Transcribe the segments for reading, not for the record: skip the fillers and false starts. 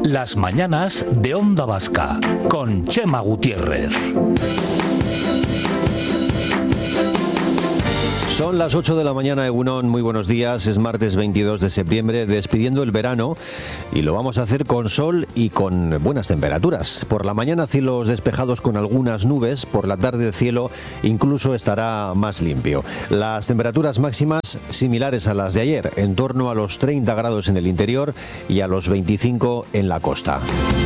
Las mañanas de Onda Vasca, con Chema Gutiérrez. Son las 8 de la mañana, Egunon, muy buenos días. Es martes 22 de septiembre, despidiendo el verano, y lo vamos a hacer con sol y con buenas temperaturas. Por la mañana cielos despejados con algunas nubes, por la tarde el cielo incluso estará más limpio. Las temperaturas máximas similares a las de ayer, en torno a los 30 grados en el interior y a los 25 en la costa.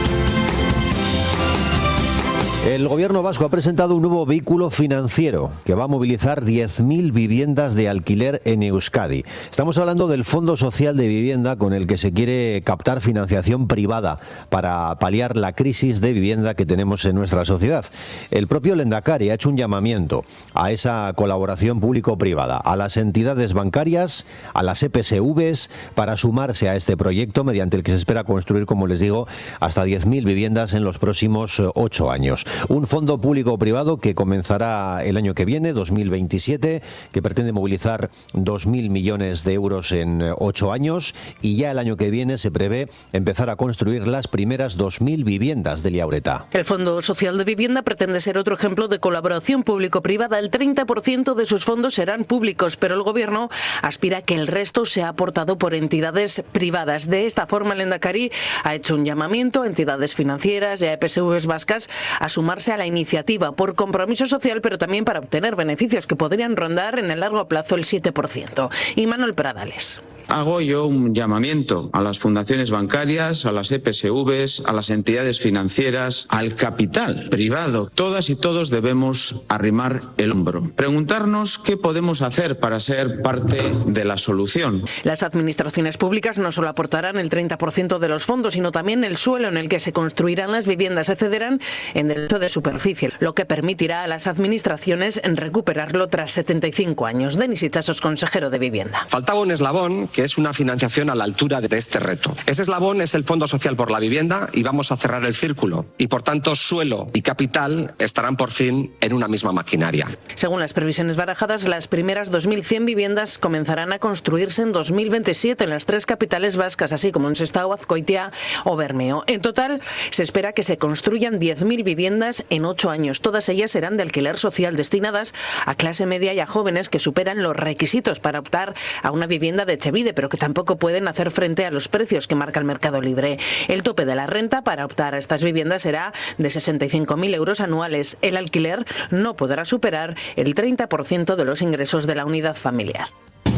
El gobierno vasco ha presentado un nuevo vehículo financiero que va a movilizar 10.000 viviendas de alquiler en Euskadi. Estamos hablando del Fondo Social de Vivienda, con el que se quiere captar financiación privada para paliar la crisis de vivienda que tenemos en nuestra sociedad. El propio Lehendakari ha hecho un llamamiento a esa colaboración público-privada, a las entidades bancarias, a las EPSVs, para sumarse a este proyecto mediante el que se espera construir, como les digo, hasta 10.000 viviendas en los próximos 8 años. Un fondo público-privado que comenzará el año que viene, 2027, que pretende movilizar 2.000 millones de euros en 8 años, y ya el año que viene se prevé empezar a construir las primeras 2.000 viviendas de Liaureta. El Fondo Social de Vivienda pretende ser otro ejemplo de colaboración público-privada. El 30% de sus fondos serán públicos, pero el Gobierno aspira a que el resto sea aportado por entidades privadas. De esta forma, el Lehendakari ha hecho un llamamiento a entidades financieras y a EPSVs vascas a sumarse a la iniciativa por compromiso social, pero también para obtener beneficios que podrían rondar en el largo plazo el 7%. Y Manuel Pradales. Hago yo un llamamiento a las fundaciones bancarias, a las EPSVs, a las entidades financieras, al capital privado. Todas y todos debemos arrimar el hombro. Preguntarnos qué podemos hacer para ser parte de la solución. Las administraciones públicas no solo aportarán el 30% de los fondos, sino también el suelo en el que se construirán las viviendas. Se cederán en derecho de superficie, lo que permitirá a las administraciones recuperarlo tras 75 años. Denis Itxasos, consejero de Vivienda. Faltaba un eslabón, que es una financiación a la altura de este reto. Ese eslabón es el Fondo Social por la Vivienda, y vamos a cerrar el círculo. Y por tanto, suelo y capital estarán por fin en una misma maquinaria. Según las previsiones barajadas, las primeras 2.100 viviendas comenzarán a construirse en 2027 en las 3 capitales vascas, así como en Sestao, Azkoitia o Bermeo. En total, se espera que se construyan 10.000 viviendas en 8 años. Todas ellas serán de alquiler social, destinadas a clase media y a jóvenes que superan los requisitos para optar a una vivienda de Etxebide, pero que tampoco pueden hacer frente a los precios que marca el mercado libre. El tope de la renta para optar a estas viviendas será de 65.000 euros anuales. El alquiler no podrá superar el 30% de los ingresos de la unidad familiar.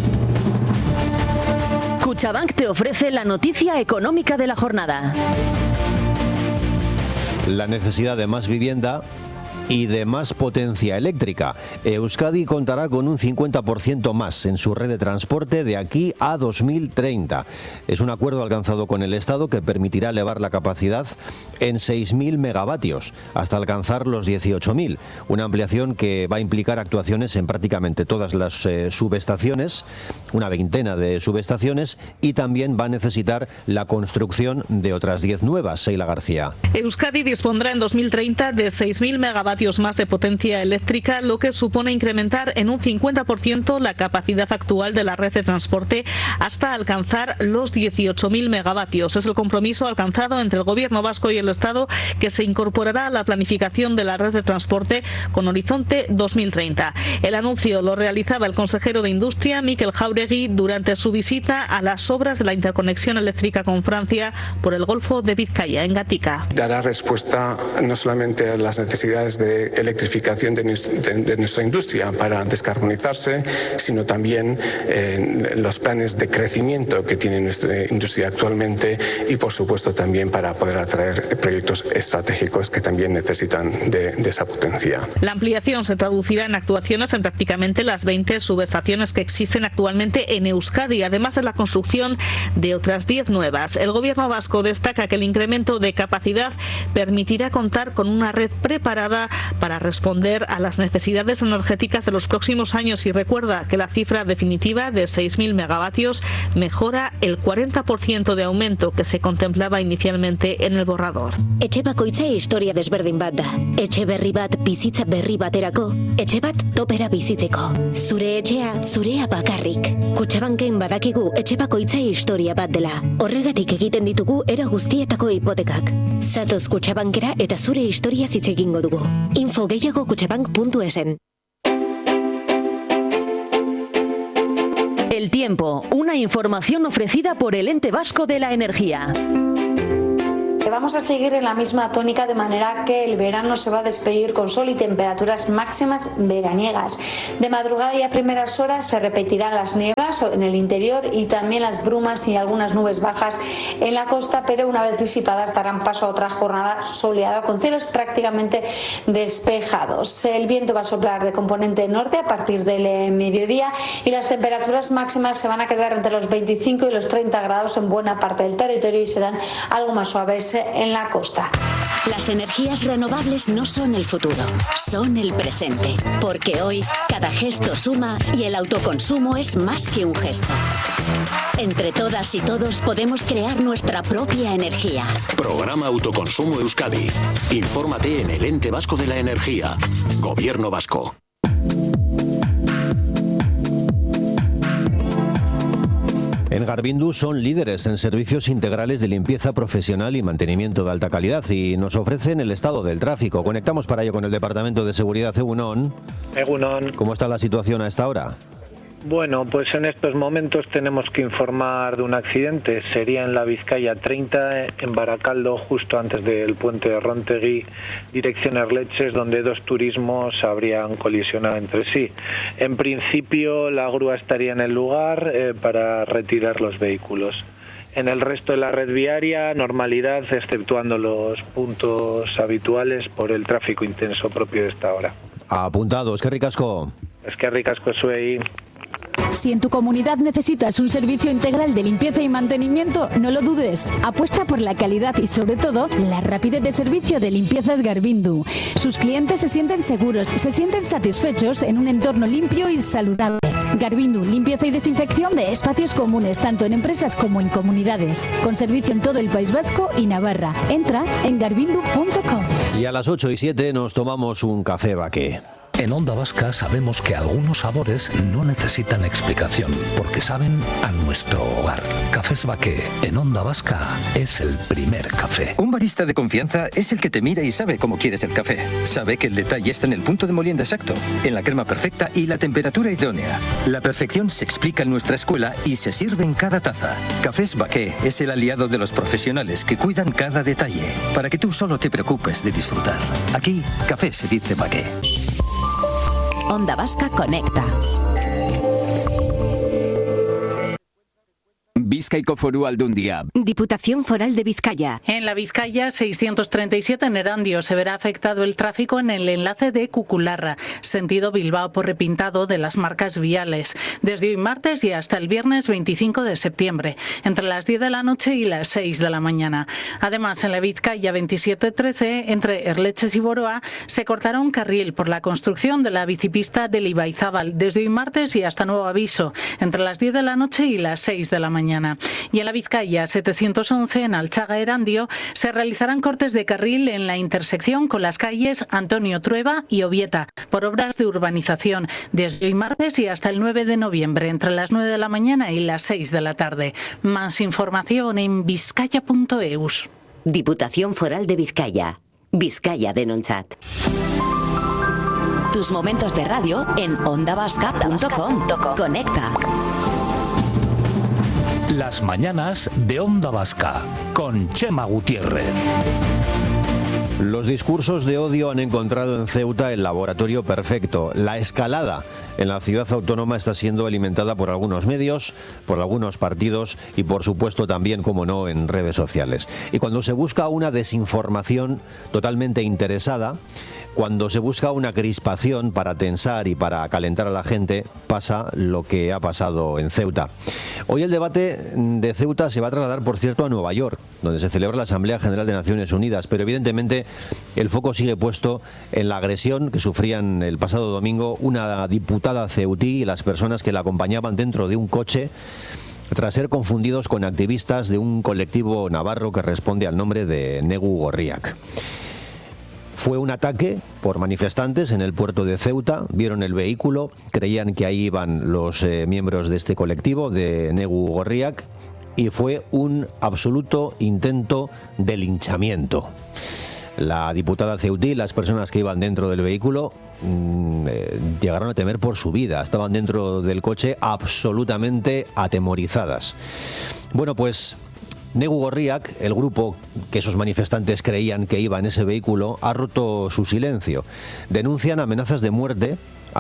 Cuchabank te ofrece la noticia económica de la jornada. La necesidad de más vivienda y de más potencia eléctrica. Euskadi contará con un 50% más en su red de transporte de aquí a 2030. Es un acuerdo alcanzado con el Estado que permitirá elevar la capacidad en 6.000 megavatios hasta alcanzar los 18.000. Una ampliación que va a implicar actuaciones en prácticamente todas las subestaciones, una veintena de subestaciones, y también va a necesitar la construcción de otras 10 nuevas. Seila García. Euskadi dispondrá en 2030 de 6.000 megavatios más de potencia eléctrica, lo que supone incrementar en un 50% la capacidad actual de la red de transporte hasta alcanzar los 18.000 megavatios. Es el compromiso alcanzado entre el Gobierno vasco y el Estado, que se incorporará a la planificación de la red de transporte con horizonte 2030. El anuncio lo realizaba el consejero de Industria, Mikel Jauregui, durante su visita a las obras de la interconexión eléctrica con Francia por el Golfo de Vizcaya, en Gatica. Dará respuesta no solamente a las necesidades de electrificación de nuestra industria para descarbonizarse, sino también los planes de crecimiento que tiene nuestra industria actualmente, y por supuesto también para poder atraer proyectos estratégicos que también necesitan de esa potencia. La ampliación se traducirá en actuaciones en prácticamente las 20 subestaciones que existen actualmente en Euskadi, además de la construcción de otras 10 nuevas. El Gobierno vasco destaca que el incremento de capacidad permitirá contar con una red preparada para responder a las necesidades energéticas de los próximos años, y recuerda que la cifra definitiva de 6.000 megavatios mejora el 40% de aumento que se contemplaba inicialmente en el borrador. Etxe bakoitza historia desberdin bat da. Etxe berri bat bizitza berri baterako, etxe bat topera bizitzeko. Zure etxea, zurea bakarrik. Kutxabanken badakigu etxe bakoitza historia bat dela. Horregatik egiten ditugu era guztietako hipotekak. Zatoz Kutxabankera eta zure historia hitz egingo dugu. Info gehiago kutxabank.esen. El tiempo, una información ofrecida por el Ente Vasco de la Energía. Vamos a seguir en la misma tónica, de manera que el verano se va a despedir con sol y temperaturas máximas veraniegas. De madrugada y a primeras horas se repetirán las nieblas en el interior y también las brumas y algunas nubes bajas en la costa, pero una vez disipadas darán paso a otra jornada soleada con cielos prácticamente despejados. El viento va a soplar de componente norte a partir del mediodía y las temperaturas máximas se van a quedar entre los 25 y los 30 grados en buena parte del territorio y serán algo más suaves en la costa. Las energías renovables no son el futuro, son el presente. Porque hoy cada gesto suma y el autoconsumo es más que un gesto. Entre todas y todos podemos crear nuestra propia energía. Programa Autoconsumo Euskadi. Infórmate en el Ente Vasco de la Energía. Gobierno Vasco. En Garvindu son líderes en servicios integrales de limpieza profesional y mantenimiento de alta calidad y nos ofrecen el estado del tráfico. Conectamos para ello con el Departamento de Seguridad. Egunon. Egunon. ¿Cómo está la situación a esta hora? Bueno, pues en estos momentos tenemos que informar de un accidente. Sería en la Vizcaya 30, en Baracaldo, justo antes del puente de Rontegui, dirección Erleches, donde dos turismos habrían colisionado entre sí. En principio, la grúa estaría en el lugar para retirar los vehículos. En el resto de la red viaria, normalidad, exceptuando los puntos habituales por el tráfico intenso propio de esta hora. Apuntado, eskerrik asko. Eskerrik asko zuei. Si en tu comunidad necesitas un servicio integral de limpieza y mantenimiento, no lo dudes. Apuesta por la calidad y, sobre todo, la rapidez de servicio de Limpiezas Garvindu. Sus clientes se sienten seguros, se sienten satisfechos en un entorno limpio y saludable. Garvindu, limpieza y desinfección de espacios comunes, tanto en empresas como en comunidades. Con servicio en todo el País Vasco y Navarra. Entra en garvindu.com. Y a las 8:07 nos tomamos un café Baqué. En Onda Vasca sabemos que algunos sabores no necesitan explicación, porque saben a nuestro hogar. Cafés Baqué, en Onda Vasca, es el primer café. Un barista de confianza es el que te mira y sabe cómo quieres el café. Sabe que el detalle está en el punto de molienda exacto, en la crema perfecta y la temperatura idónea. La perfección se explica en nuestra escuela y se sirve en cada taza. Cafés Baqué es el aliado de los profesionales que cuidan cada detalle, para que tú solo te preocupes de disfrutar. Aquí, café se dice Baqué. Onda Vasca conecta. Bizkaiko Foru Aldundia. Diputación Foral de Vizcaya. En la Vizcaya 637 en Erandio se verá afectado el tráfico en el enlace de Cucularra, sentido Bilbao, por repintado de las marcas viales, desde hoy martes y hasta el viernes 25 de septiembre, entre las 10 de la noche y las 6 de la mañana. Además, en la Vizcaya 2713, entre Erleches y Boroa, se cortará un carril por la construcción de la bicipista del Ibaizábal, desde hoy martes y hasta nuevo aviso, entre las 10 de la noche y las 6 de la mañana. Y en la Vizcaya 711, en Alchaga Erandio, se realizarán cortes de carril en la intersección con las calles Antonio Trueba y Obieta, por obras de urbanización, desde hoy martes y hasta el 9 de noviembre, entre las 9 de la mañana y las 6 de la tarde. Más información en vizcaya.eus. Diputación Foral de Vizcaya. Vizcaya denontzat. Tus momentos de radio en ondavasca.com. Conecta. Las mañanas de Onda Vasca, con Chema Gutiérrez. Los discursos de odio han encontrado en Ceuta el laboratorio perfecto. La escalada en la ciudad autónoma está siendo alimentada por algunos medios, por algunos partidos y, por supuesto, también, como no, en redes sociales. Y cuando se busca una desinformación totalmente interesada, cuando se busca una crispación para tensar y para calentar a la gente, pasa lo que ha pasado en Ceuta. Hoy el debate de Ceuta se va a trasladar, por cierto, a Nueva York, donde se celebra la Asamblea General de Naciones Unidas, pero evidentemente el foco sigue puesto en la agresión que sufrían el pasado domingo una diputada ceutí y las personas que la acompañaban dentro de un coche tras ser confundidos con activistas de un colectivo navarro que responde al nombre de Negu Gorriak. Fue un ataque por manifestantes en el puerto de Ceuta, vieron el vehículo, creían que ahí iban los miembros de este colectivo de Negu Gorriak y fue un absoluto intento de linchamiento. La diputada ceutí y las personas que iban dentro del vehículo llegaron a temer por su vida, estaban dentro del coche absolutamente atemorizadas. Bueno, pues Negu Gorriak, el grupo que esos manifestantes creían que iba en ese vehículo, ha roto su silencio. Denuncian amenazas de muerte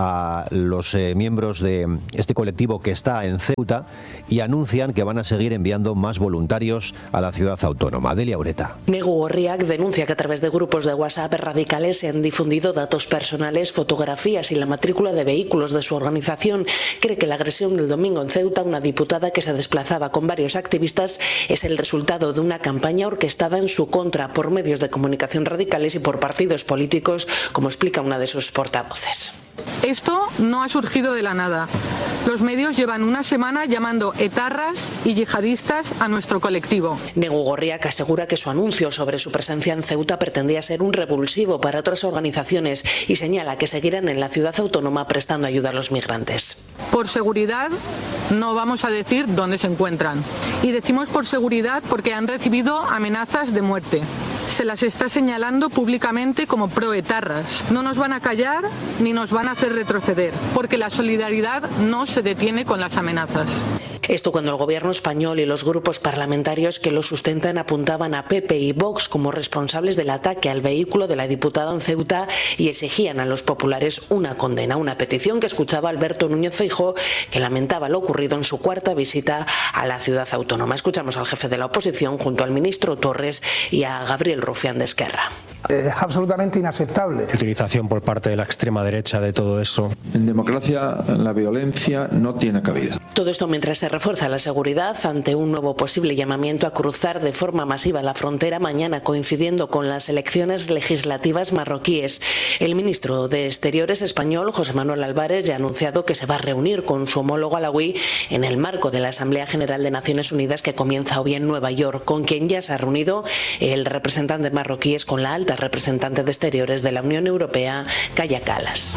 a los miembros de este colectivo que está en Ceuta y anuncian que van a seguir enviando más voluntarios a la ciudad autónoma. Delia Ureta. Negu Gorriak denuncia que a través de grupos de WhatsApp radicales se han difundido datos personales, fotografías y la matrícula de vehículos de su organización. Cree que la agresión del domingo en Ceuta, una diputada que se desplazaba con varios activistas, es el resultado de una campaña orquestada en su contra por medios de comunicación radicales y por partidos políticos, como explica una de sus portavoces. Esto no ha surgido de la nada. Los medios llevan una semana llamando etarras y yihadistas a nuestro colectivo. Negu Gorriak asegura que su anuncio sobre su presencia en Ceuta pretendía ser un revulsivo para otras organizaciones y señala que seguirán en la ciudad autónoma prestando ayuda a los migrantes. Por seguridad no vamos a decir dónde se encuentran. Y decimos por seguridad porque han recibido amenazas de muerte. Se las está señalando públicamente como proetarras. No nos van a callar ni nos van a hacer retroceder, porque la solidaridad no se detiene con las amenazas. Esto cuando el gobierno español y los grupos parlamentarios que lo sustentan apuntaban a PP y Vox como responsables del ataque al vehículo de la diputada en Ceuta y exigían a los populares una condena, una petición que escuchaba Alberto Núñez Feijóo, que lamentaba lo ocurrido en su cuarta visita a la ciudad autónoma. Escuchamos al jefe de la oposición junto al ministro Torres y a Gabriel Rufián de Esquerra. Es absolutamente inaceptable. Utilización por parte de la extrema derecha de todo eso. En democracia la violencia no tiene cabida. Todo esto mientras se refuerza la seguridad ante un nuevo posible llamamiento a cruzar de forma masiva la frontera mañana, coincidiendo con las elecciones legislativas marroquíes. El ministro de Exteriores español, José Manuel Álvarez, ya ha anunciado que se va a reunir con su homólogo alauí en el marco de la Asamblea General de Naciones Unidas que comienza hoy en Nueva York, con quien ya se ha reunido el representante marroquíes con la alta representante de Exteriores de la Unión Europea, Kaja Kallas.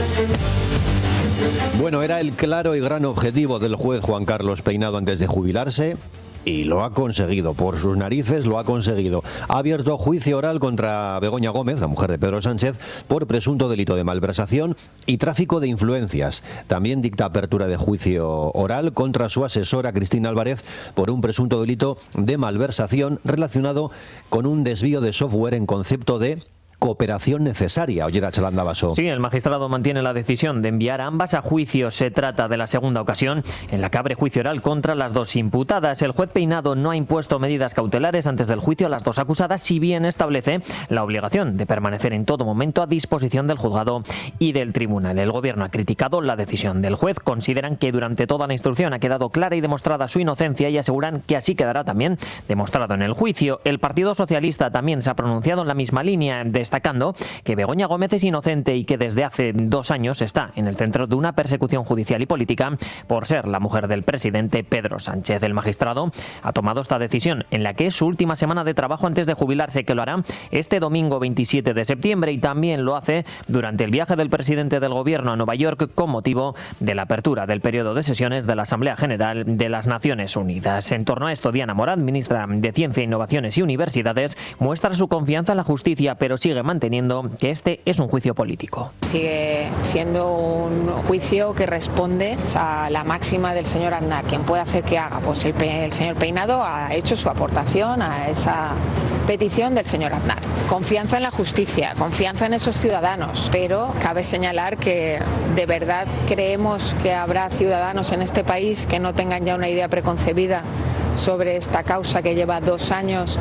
Bueno, era el claro y gran objetivo del juez Juan Carlos Peinado antes de jubilarse y lo ha conseguido, por sus narices lo ha conseguido. Ha abierto juicio oral contra Begoña Gómez, la mujer de Pedro Sánchez, por presunto delito de malversación y tráfico de influencias. También dicta apertura de juicio oral contra su asesora Cristina Álvarez por un presunto delito de malversación relacionado con un desvío de software en concepto de cooperación necesaria. Ollera Chalanda Baso. Sí, el magistrado mantiene la decisión de enviar a ambas a juicio. Se trata de la segunda ocasión en la que abre juicio oral contra las dos imputadas. El juez Peinado no ha impuesto medidas cautelares antes del juicio a las dos acusadas, si bien establece la obligación de permanecer en todo momento a disposición del juzgado y del tribunal. El gobierno ha criticado la decisión del juez. Consideran que durante toda la instrucción ha quedado clara y demostrada su inocencia y aseguran que así quedará también demostrado en el juicio. El Partido Socialista también se ha pronunciado en la misma línea, destacando que Begoña Gómez es inocente y que desde hace 2 años está en el centro de una persecución judicial y política por ser la mujer del presidente Pedro Sánchez. El magistrado ha tomado esta decisión en la que es su última semana de trabajo antes de jubilarse, que lo hará este domingo 27 de septiembre y también lo hace durante el viaje del presidente del gobierno a Nueva York con motivo de la apertura del periodo de sesiones de la Asamblea General de las Naciones Unidas. En torno a esto, Diana Morán, ministra de Ciencia, Innovaciones y Universidades, muestra su confianza en la justicia, pero sigue manteniendo que este es un juicio político. Sigue siendo un juicio que responde a la máxima del señor Aznar. ¿Quién puede hacer que haga? Pues el señor Peinado ha hecho su aportación a esa petición del señor Aznar. Confianza en la justicia, confianza en esos ciudadanos, pero cabe señalar que de verdad creemos que habrá ciudadanos en este país que no tengan ya una idea preconcebida sobre esta causa que lleva 2 años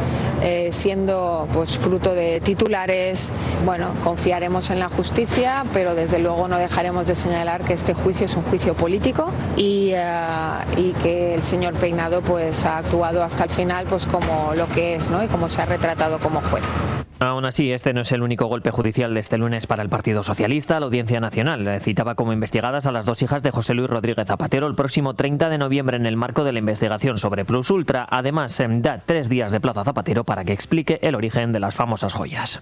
siendo pues fruto de titulares. Bueno, confiaremos en la justicia, pero desde luego no dejaremos de señalar que este juicio es un juicio político y que el señor Peinado pues ha actuado hasta el final pues como lo que es, ¿no? Y como se ha retratado como juez. Aún así, este no es el único golpe judicial de este lunes para el Partido Socialista. La Audiencia Nacional citaba como investigadas a las 2 hijas de José Luis Rodríguez Zapatero el próximo 30 de noviembre en el marco de la investigación sobre Plus Ultra. Además, da 3 días de plazo a Zapatero para que explique el origen de las famosas joyas.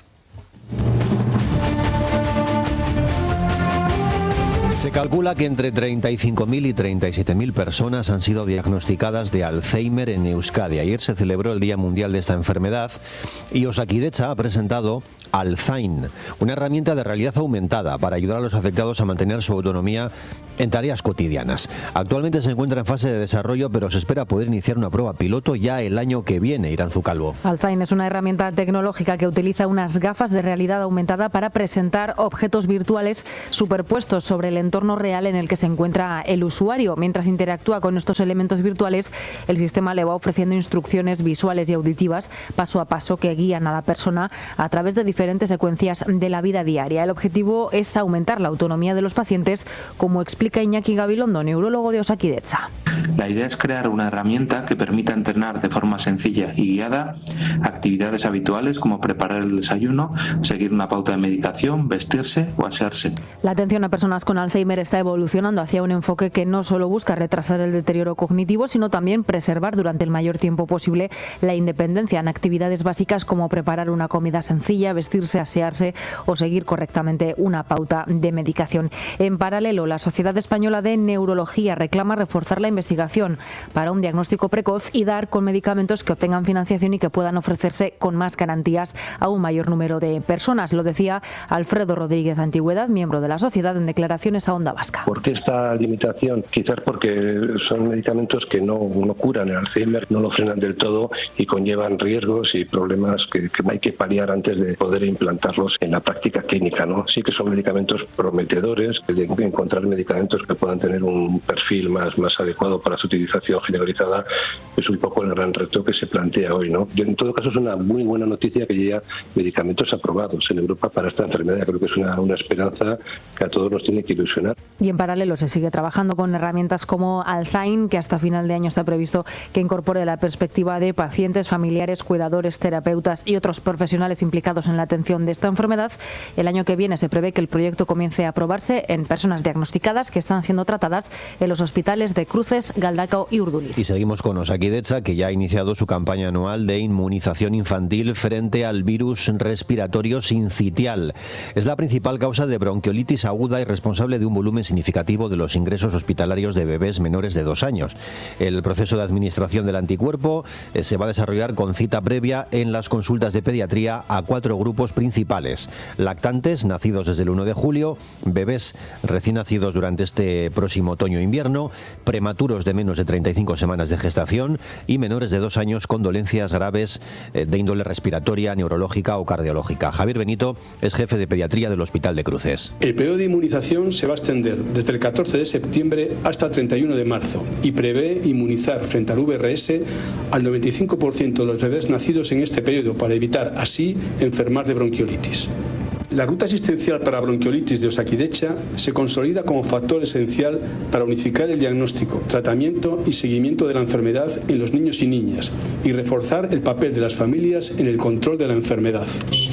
Se calcula que entre 35.000 y 37.000 personas han sido diagnosticadas de Alzheimer en Euskadi. Ayer se celebró el Día Mundial de esta enfermedad y Osakidetza ha presentado Alzain, una herramienta de realidad aumentada para ayudar a los afectados a mantener su autonomía en tareas cotidianas. Actualmente se encuentra en fase de desarrollo, pero se espera poder iniciar una prueba piloto ya el año que viene. Iranzu Calvo. Alzain es una herramienta tecnológica que utiliza unas gafas de realidad aumentada para presentar objetos virtuales superpuestos sobre el entorno real en el que se encuentra el usuario. Mientras interactúa con estos elementos virtuales, el sistema le va ofreciendo instrucciones visuales y auditivas paso a paso que guían a la persona a través de diferentes secuencias de la vida diaria. El objetivo es aumentar la autonomía de los pacientes, como explica Iñaki Gabilondo, neurólogo de Osakidetza. La idea es crear una herramienta que permita entrenar de forma sencilla y guiada actividades habituales como preparar el desayuno, seguir una pauta de medicación, vestirse o asearse. La atención a personas con Alzheimer está evolucionando hacia un enfoque que no solo busca retrasar el deterioro cognitivo, sino también preservar durante el mayor tiempo posible la independencia en actividades básicas como preparar una comida sencilla, vestirse, asearse o seguir correctamente una pauta de medicación. En paralelo, la Sociedad Española de Neurología reclama reforzar la investigación para un diagnóstico precoz y dar con medicamentos que obtengan financiación y que puedan ofrecerse con más garantías a un mayor número de personas. Lo decía Alfredo Rodríguez Antigüedad, miembro de la sociedad, en declaraciones a Onda Vasca. ¿Por qué esta limitación? Quizás porque son medicamentos que no curan el Alzheimer, no lo frenan del todo y conllevan riesgos y problemas que hay que paliar antes de poder implantarlos en la práctica clínica, ¿no? Sí que son medicamentos prometedores, que de encontrar medicamentos que puedan tener un perfil más adecuado para su utilización generalizada es un poco el gran reto que se plantea hoy, ¿no? En todo caso es una muy buena noticia que haya medicamentos aprobados en Europa para esta enfermedad. Creo que es una esperanza que a todos nos tiene que ilusionar. Y en paralelo se sigue trabajando con herramientas como Alzain, que hasta final de año está previsto que incorpore la perspectiva de pacientes, familiares, cuidadores, terapeutas y otros profesionales implicados en la atención de esta enfermedad. El año que viene se prevé que el proyecto comience a aprobarse en personas diagnosticadas que están siendo tratadas en los hospitales de Cruces, Galdakao y Urduliz. Y seguimos con Osakidetza, que ya ha iniciado su campaña anual de inmunización infantil frente al virus respiratorio sincitial. Es la principal causa de bronquiolitis aguda y responsable de un volumen significativo de los ingresos hospitalarios de bebés menores de 2 años. El proceso de administración del anticuerpo se va a desarrollar con cita previa en las consultas de pediatría a 4 grupos principales: lactantes nacidos desde el 1 de julio, bebés recién nacidos durante este próximo otoño-invierno, prematuros de menos de 35 semanas de gestación y menores de 2 años con dolencias graves de índole respiratoria, neurológica o cardiológica. Javier Benito es jefe de pediatría del Hospital de Cruces. El periodo de inmunización se va a extender desde el 14 de septiembre hasta el 31 de marzo y prevé inmunizar frente al VRS al 95% de los bebés nacidos en este periodo para evitar así enfermar de bronquiolitis. La ruta asistencial para bronquiolitis de Osakidetza se consolida como factor esencial para unificar el diagnóstico, tratamiento y seguimiento de la enfermedad en los niños y niñas y reforzar el papel de las familias en el control de la enfermedad.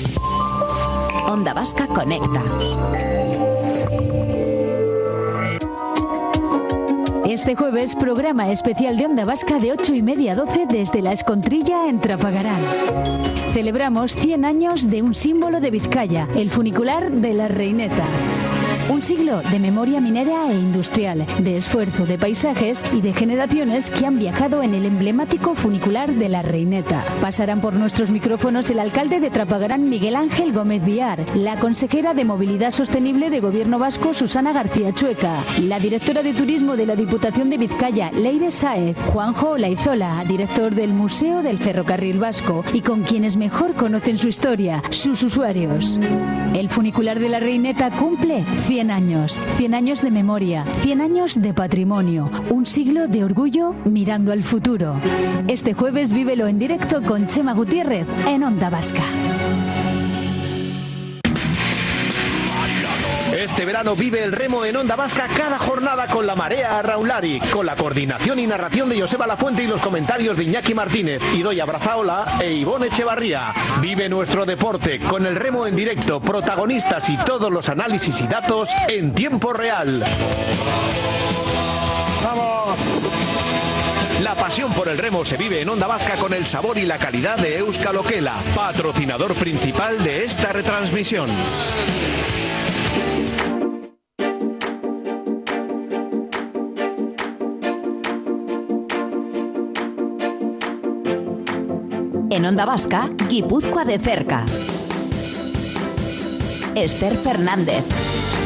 Onda Vasca Conecta. Este jueves, programa especial de Onda Vasca de 8:30 a 12 desde La Escontrilla en Trapagarán. Celebramos 100 años de un símbolo de Vizcaya, el funicular de la Reineta. Un siglo de memoria minera e industrial, de esfuerzo de paisajes y de generaciones que han viajado en el emblemático funicular de la Reineta. Pasarán por nuestros micrófonos el alcalde de Trapagarán, Miguel Ángel Gómez Villar, la consejera de Movilidad Sostenible de Gobierno Vasco, Susana García Chueca, la directora de Turismo de la Diputación de Vizcaya, Leire Sáez, Juanjo Olaizola, director del Museo del Ferrocarril Vasco, y con quienes mejor conocen su historia, sus usuarios. El funicular de la Reineta cumple 100 años, 100 años de memoria, 100 años de patrimonio, un siglo de orgullo mirando al futuro. Este jueves vívelo en directo con Chema Gutiérrez en Onda Vasca. Este verano vive el remo en Onda Vasca cada jornada con la marea Raulari, con la coordinación y narración de Joseba Lafuente y los comentarios de Iñaki Martínez, Idoia Brazaola e Ivonne Echevarría. Vive nuestro deporte con el remo en directo, protagonistas y todos los análisis y datos en tiempo real. ¡Vamos! La pasión por el remo se vive en Onda Vasca con el sabor y la calidad de Euskal Okela, patrocinador principal de esta retransmisión. En Onda Vasca, Guipúzcoa de cerca. Esther Fernández.